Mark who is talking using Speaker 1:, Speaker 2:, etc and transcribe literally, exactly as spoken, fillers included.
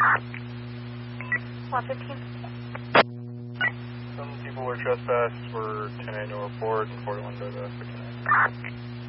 Speaker 1: one fifteen.
Speaker 2: Some people were trespassed for ten annual report and forty-one to the fifty-nine.